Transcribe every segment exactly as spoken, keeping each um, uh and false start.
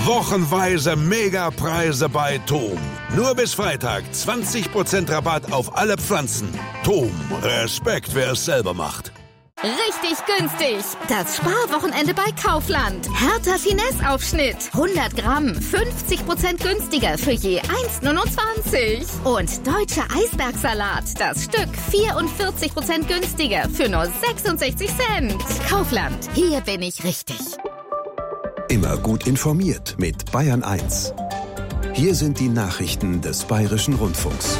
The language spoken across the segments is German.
Wochenweise Megapreise bei Thom. Nur bis Freitag zwanzig Prozent Rabatt auf alle Pflanzen. Thom, Respekt, wer es selber macht. Richtig günstig. Das Sparwochenende bei Kaufland. Hertha Finesse-Aufschnitt. hundert Gramm, fünfzig Prozent günstiger für je eins Komma neunundzwanzig. Und deutscher Eisbergsalat. Das Stück vierundvierzig Prozent günstiger für nur sechsundsechzig Cent. Kaufland. Hier bin ich richtig. Immer gut informiert mit Bayern eins. Hier sind die Nachrichten des Bayerischen Rundfunks.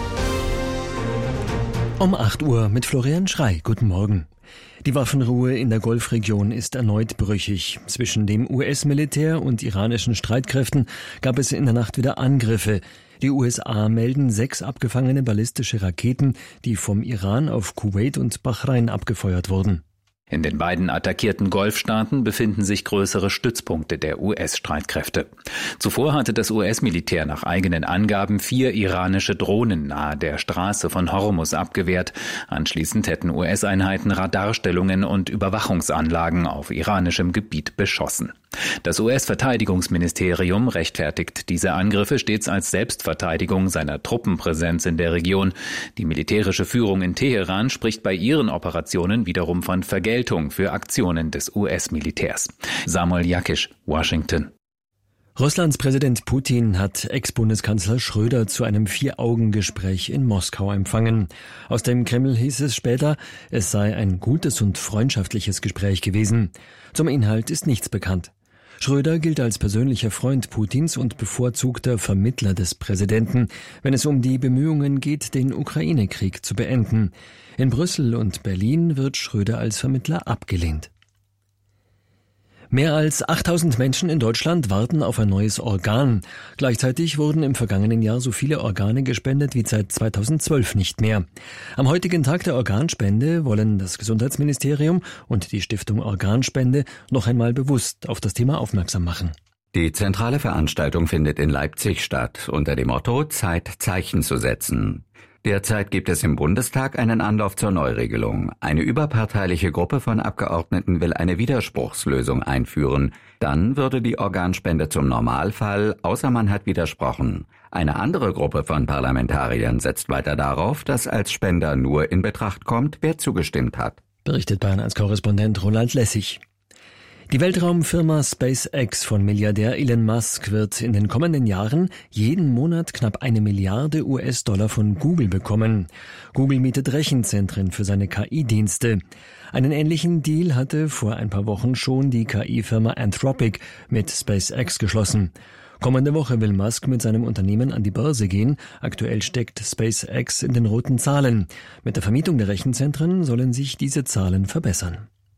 Um acht Uhr mit Florian Schrey. Guten Morgen. Die Waffenruhe in der Golfregion ist erneut brüchig. Zwischen dem U S-Militär und iranischen Streitkräften gab es in der Nacht wieder Angriffe. Die U S A melden sechs abgefangene ballistische Raketen, die vom Iran auf Kuwait und Bahrain abgefeuert wurden. In den beiden attackierten Golfstaaten befinden sich größere Stützpunkte der U S-Streitkräfte. Zuvor hatte das U S-Militär nach eigenen Angaben vier iranische Drohnen nahe der Straße von Hormuz abgewehrt. Anschließend hätten U S-Einheiten Radarstellungen und Überwachungsanlagen auf iranischem Gebiet beschossen. Das U S-Verteidigungsministerium rechtfertigt diese Angriffe stets als Selbstverteidigung seiner Truppenpräsenz in der Region. Die militärische Führung in Teheran spricht bei ihren Operationen wiederum von Vergeltung für Aktionen des U S-Militärs. Samuel Jakisch, Washington. Russlands Präsident Putin hat Ex-Bundeskanzler Schröder zu einem Vier-Augen-Gespräch in Moskau empfangen. Aus dem Kreml hieß es später, es sei ein gutes und freundschaftliches Gespräch gewesen. Zum Inhalt ist nichts bekannt. Schröder gilt als persönlicher Freund Putins und bevorzugter Vermittler des Präsidenten, wenn es um die Bemühungen geht, den Ukraine-Krieg zu beenden. In Brüssel und Berlin wird Schröder als Vermittler abgelehnt. Mehr als achttausend Menschen in Deutschland warten auf ein neues Organ. Gleichzeitig wurden im vergangenen Jahr so viele Organe gespendet wie seit zweitausendzwölf nicht mehr. Am heutigen Tag der Organspende wollen das Gesundheitsministerium und die Stiftung Organspende noch einmal bewusst auf das Thema aufmerksam machen. Die zentrale Veranstaltung findet in Leipzig statt, unter dem Motto Zeit, Zeichen zu setzen. Derzeit gibt es im Bundestag einen Anlauf zur Neuregelung. Eine überparteiliche Gruppe von Abgeordneten will eine Widerspruchslösung einführen. Dann würde die Organspende zum Normalfall, außer man hat widersprochen. Eine andere Gruppe von Parlamentariern setzt weiter darauf, dass als Spender nur in Betracht kommt, wer zugestimmt hat. Berichtet Bayern eins Korrespondent Roland Lessig. Die Weltraumfirma SpaceX von Milliardär Elon Musk wird in den kommenden Jahren jeden Monat knapp eine Milliarde U S-Dollar von Google bekommen. Google mietet Rechenzentren für seine K I-Dienste. Einen ähnlichen Deal hatte vor ein paar Wochen schon die K I-Firma Anthropic mit SpaceX geschlossen. Kommende Woche will Musk mit seinem Unternehmen an die Börse gehen. Aktuell steckt SpaceX in den roten Zahlen. Mit der Vermietung der Rechenzentren sollen sich diese Zahlen verbessern.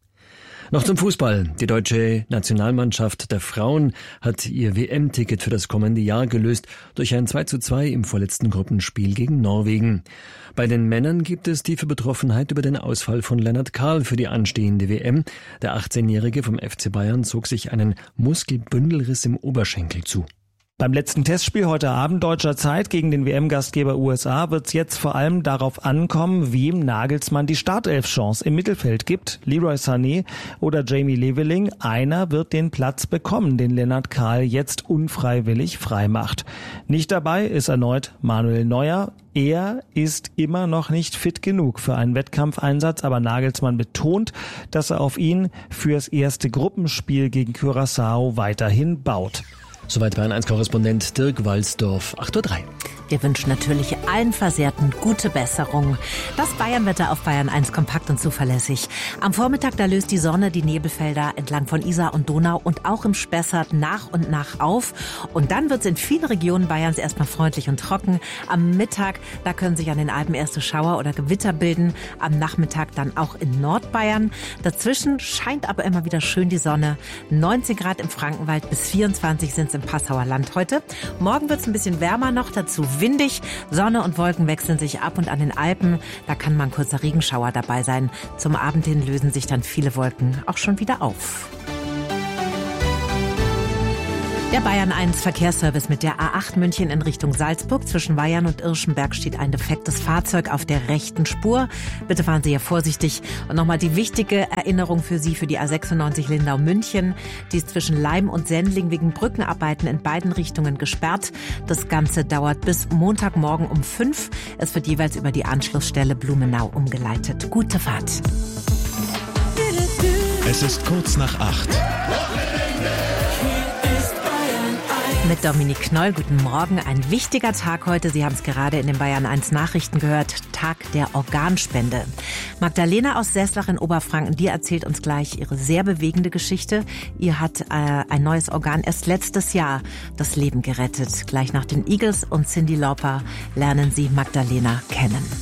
Noch zum Fußball. Die deutsche Nationalmannschaft der Frauen hat ihr W M-Ticket für das kommende Jahr gelöst durch ein zwei zu zwei im vorletzten Gruppenspiel gegen Norwegen. Bei den Männern gibt es tiefe Betroffenheit über den Ausfall von Lennart Kahl für die anstehende W M. Der achtzehnjährige vom F C Bayern zog sich einen Muskelbündelriss im Oberschenkel zu. Beim letzten Testspiel heute Abend deutscher Zeit gegen den W M-Gastgeber U S A wird es jetzt vor allem darauf ankommen, wem Nagelsmann die Startelf-Chance im Mittelfeld gibt. Leroy Sané oder Jamie Leveling. Einer wird den Platz bekommen, den Lennart Kahl jetzt unfreiwillig freimacht. Nicht dabei ist erneut Manuel Neuer. Er ist immer noch nicht fit genug für einen Wettkampfeinsatz, aber Nagelsmann betont, dass er auf ihn fürs erste Gruppenspiel gegen Curaçao weiterhin baut. Soweit Bayern eins Korrespondent Dirk Walsdorf, acht Uhr drei. Wir wünschen natürlich allen Versehrten gute Besserung. Das Bayernwetter auf Bayern eins kompakt und zuverlässig. Am Vormittag, da löst die Sonne die Nebelfelder entlang von Isar und Donau und auch im Spessart nach und nach auf. Und dann wird es in vielen Regionen Bayerns erstmal freundlich und trocken. Am Mittag, da können sich an den Alpen erste Schauer oder Gewitter bilden. Am Nachmittag dann auch in Nordbayern. Dazwischen scheint aber immer wieder schön die Sonne. neunzehn Grad im Frankenwald bis vierundzwanzig sind es im Passauer Land heute. Morgen wird es ein bisschen wärmer noch, dazu windig. Sonne und Wolken wechseln sich ab und an den Alpen, da kann mal ein kurzer Regenschauer dabei sein. Zum Abend hin lösen sich dann viele Wolken auch schon wieder auf. Der Bayern eins Verkehrsservice mit der A acht München in Richtung Salzburg. Zwischen Weyern und Irschenberg steht ein defektes Fahrzeug auf der rechten Spur. Bitte fahren Sie hier vorsichtig. Und nochmal die wichtige Erinnerung für Sie für die A sechsundneunzig Lindau-München. Die ist zwischen Leim und Sendling wegen Brückenarbeiten in beiden Richtungen gesperrt. Das Ganze dauert bis Montagmorgen um fünf. Es wird jeweils über die Anschlussstelle Blumenau umgeleitet. Gute Fahrt. Es ist kurz nach acht. Mit Dominik Knoll, guten Morgen. Ein wichtiger Tag heute. Sie haben es gerade in den Bayern eins Nachrichten gehört. Tag der Organspende. Magdalena aus Seslach in Oberfranken, die erzählt uns gleich ihre sehr bewegende Geschichte. Ihr hat äh, ein neues Organ erst letztes Jahr das Leben gerettet. Gleich nach den Eagles und Cyndi Lauper lernen Sie Magdalena kennen.